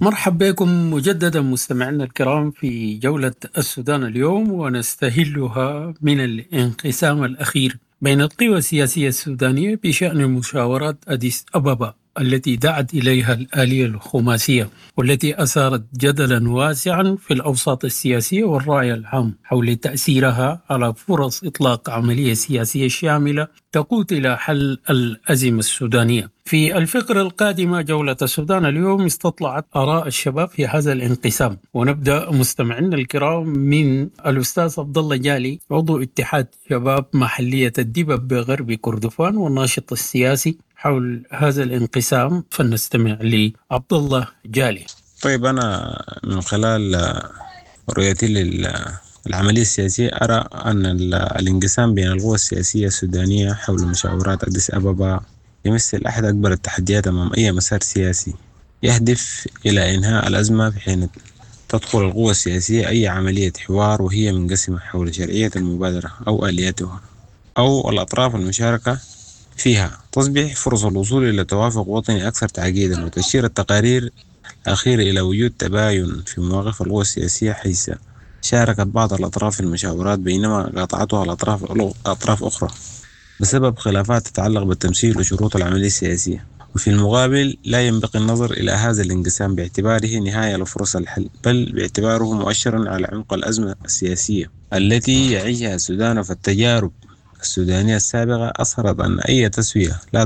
مرحبا بكم مجددا مستمعينا الكرام في جولة السودان اليوم، ونستهلها من الانقسام الأخير بين القوى السياسية السودانية بشأن مشاورات أديس أبابا التي دعت إليها الآلية الخماسية، والتي أثارت جدلا واسعا في الأوساط السياسية والرأي العام حول تأثيرها على فرص إطلاق عملية سياسية شاملة تقود إلى حل الأزمة السودانية. في الفقرة القادمة جولة السودان اليوم استطلعت آراء الشباب في هذا الانقسام، ونبدأ مستمعينا الكرام من الأستاذ عبد الله جالي، عضو اتحاد شباب محلية الدبب بغرب كردفان والناشط السياسي حول هذا الانقسام، فلنستمع لعبد الله جالي. طيب، أنا من خلال رؤيتي للعملية السياسية أرى أن الانقسام بين القوى السياسية السودانية حول مشاورات أديس أبابا يمثل أحد أكبر التحديات أمام أي مسار سياسي يهدف إلى إنهاء الأزمة، في حين تدخل القوى السياسية أي عملية حوار وهي منقسمة حول شرعية المبادرة أو آلياتها أو الأطراف المشاركة فيها. تصبح فرص الوصول إلى توافق وطني أكثر تعقيدا، وتشير التقارير الأخيرة إلى وجود تباين في مواقف القوى السياسية، حيث شاركت بعض الأطراف في المشاورات بينما قاطعتها أطراف أخرى بسبب خلافات تتعلق بالتمثيل وشروط العملية السياسية. وفي المقابل لا ينبغي النظر إلى هذا الانقسام باعتباره نهاية لفرص الحل، بل باعتباره مؤشرا على عمق الأزمة السياسية التي يعيشها السودان. فالتجارب السودانية السابقة أظهرت أن أي تسوية لا